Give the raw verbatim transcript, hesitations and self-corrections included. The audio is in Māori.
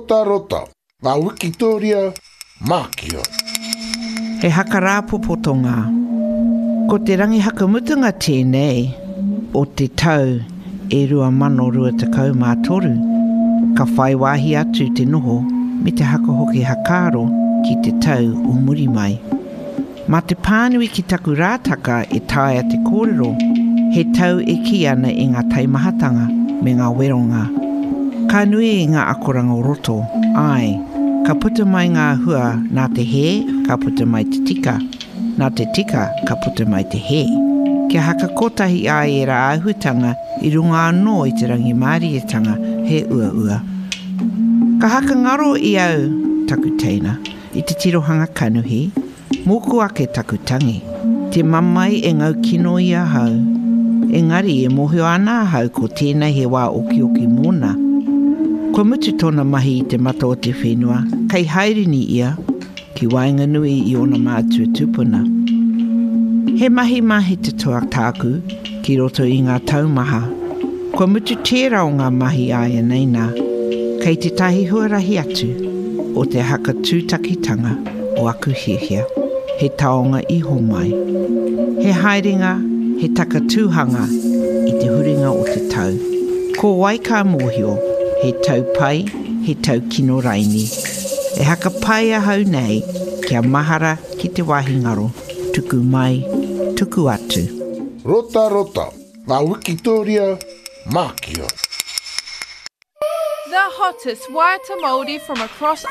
Rota rota, ngā Wikitoria, Mākia. He haka rāpopotonga. Ko te rangi hakamutunga tēnei, o te tau e rua mano rua tekau mā toru, ka whai wāhi atu te noho me te haka hoki hakaro ki te tau o muri mai. Mā te pānui ki taku rātaka e tāia te kōrero, he tau e ki ana i ngā taimahatanga me ngā weronga. Ka nui i ngā akoranga o roto, ai, ka puta mai ngā hua nā te he, ka puta mai te tika, nā te tika, ka puta mai te he. Kia haka kotahi ai e rā āhutanga i runga anō i te rangi mārietanga he ua ua. Ka haka ngaro i au taku teina, i te tirohanga kanuhi, moku ake taku tangi. Te mamai e ngau kino i a hau. Engari e mohio ana hau ko tēnei he wā oki oki mōna. Ko mutu tōna mahi i te mata o te whenua, kei hairini ia, ki wainga nui i ona mātua tupuna. He mahi mahi te toa tāku, ki roto i ngā taumaha. Ko mutu tērā o ngā mahi aia neina, kei te tahi huarahi atu, o te haka tūtakitanga o aku hihia, he taonga iho mai. He haeringa, he takatūhanga i te huringa o te tau. Ko waika mōhio, he tau pai, he tau kino raini. E haka pai a hau nei, kia mahara ki te wahi ngaro, tuku mai, tuku atu. Rota rota, ngā Wikitoria, Mākia. The hottest Waiata Māori from across